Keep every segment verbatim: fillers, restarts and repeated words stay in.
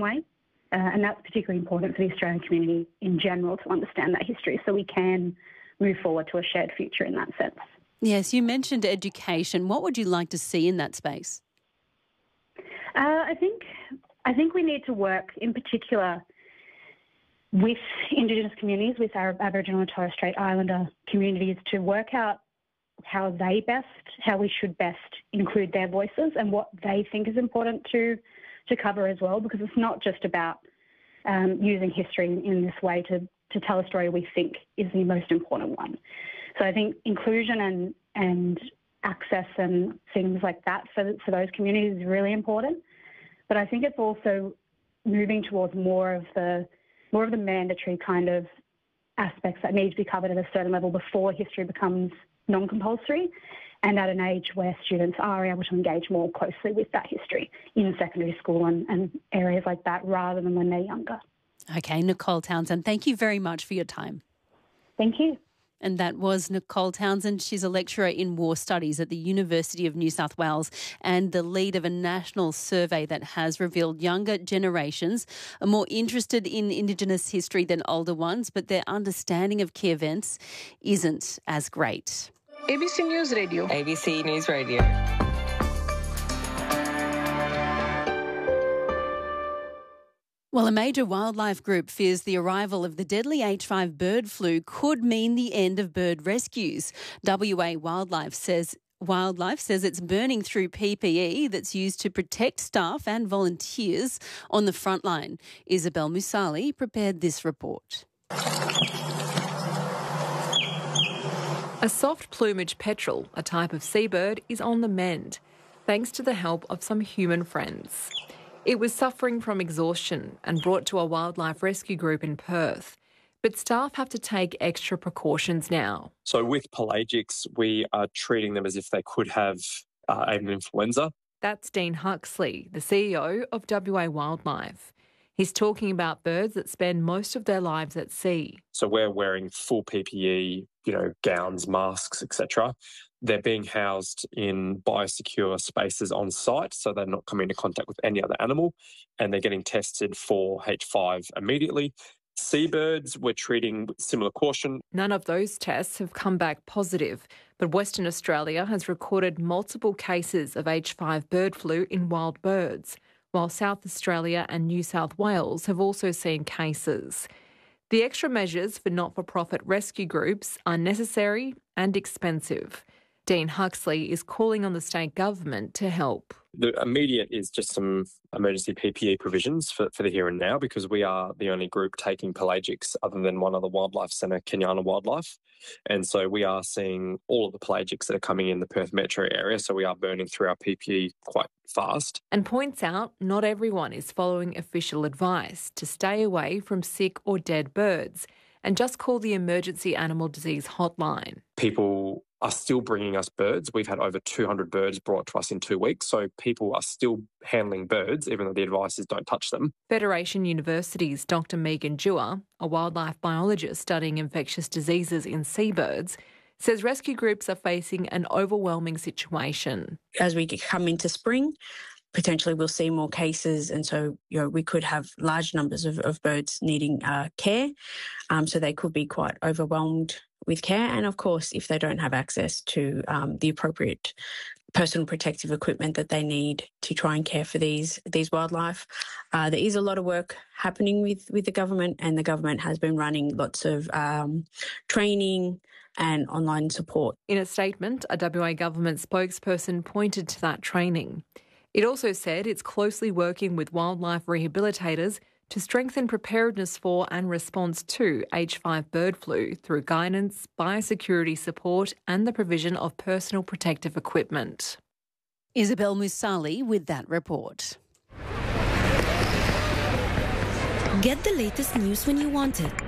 way. Uh, and that's particularly important for the Australian community in general to understand that history so we can move forward to a shared future in that sense. Yes, you mentioned education. What would you like to see in that space? Uh, I think I think we need to work in particular with Indigenous communities, with our Aboriginal and Torres Strait Islander communities, to work out how they best, how we should best include their voices and what they think is important to to cover as well, because it's not just about um, using history in this way to, to tell a story we think is the most important one. So I think inclusion and and access and things like that for for those communities is really important. But I think it's also moving towards more of the more of the mandatory kind of aspects that need to be covered at a certain level before history becomes non-compulsory, and at an age where students are able to engage more closely with that history in secondary school and, and areas like that rather than when they're younger. Okay, Nicole Townsend, thank you very much for your time. Thank you. And that was Nicole Townsend. She's a lecturer in war studies at the University of New South Wales and the lead of a national survey that has revealed younger generations are more interested in Indigenous history than older ones, but their understanding of key events isn't as great. A B C News Radio. A B C News Radio. Well, a major wildlife group fears the arrival of the deadly H five bird flu could mean the end of bird rescues. W A Wildlife says Wildlife says it's burning through P P E that's used to protect staff and volunteers on the front line. Isabel Musali prepared this report. A soft plumage petrel, a type of seabird, is on the mend, thanks to the help of some human friends. It was suffering from exhaustion and brought to a wildlife rescue group in Perth. But staff have to take extra precautions now. So with pelagics, we are treating them as if they could have uh, avian influenza. That's Dean Huxley, the C E O of W A Wildlife. He's talking about birds that spend most of their lives at sea. So we're wearing full P P E, you know, gowns, masks, et cetera. They're being housed in biosecure spaces on site, so they're not coming into contact with any other animal, and they're getting tested for H five immediately. Seabirds, we're treating with similar caution. None of those tests have come back positive, but Western Australia has recorded multiple cases of H five bird flu in wild birds, while South Australia and New South Wales have also seen cases. The extra measures for not-for-profit rescue groups are necessary and expensive. Dean Huxley is calling on the state government to help. The immediate is just some emergency P P E provisions for, for the here and now, because we are the only group taking pelagics other than one other wildlife centre, Kenyana Wildlife. And so we are seeing all of the pelagics that are coming in the Perth metro area, so we are burning through our P P E quite fast. And points out not everyone is following official advice to stay away from sick or dead birds and just call the Emergency Animal Disease Hotline. People are still bringing us birds. We've had over two hundred birds brought to us in two weeks. So people are still handling birds, even though the advice is don't touch them. Federation University's Doctor Megan Dewar, a wildlife biologist studying infectious diseases in seabirds, says rescue groups are facing an overwhelming situation. As we come into spring, potentially we'll see more cases, and so you know we could have large numbers of, of birds needing uh, care, um, so they could be quite overwhelmed with care. And of course, if they don't have access to um, the appropriate personal protective equipment that they need to try and care for these these wildlife, uh, there is a lot of work happening with, with the government, and the government has been running lots of um, training and online support. In a statement, a W A government spokesperson pointed to that training. It also said it's closely working with wildlife rehabilitators to strengthen preparedness for and response to H five bird flu through guidance, biosecurity support and the provision of personal protective equipment. Isabel Musali with that report. Get the latest news when you want it.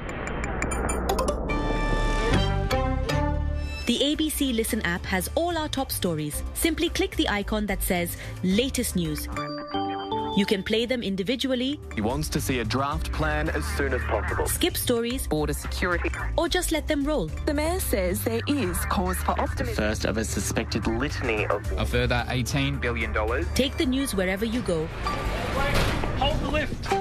The A B C Listen app has all our top stories. Simply click the icon that says Latest News. You can play them individually. He wants to see a draft plan as soon as possible. Skip stories. Border security. Or just let them roll. The Mayor says there is cause for optimism. First of a suspected litany of... A further eighteen billion dollars. Take the news wherever you go. Hold the lift.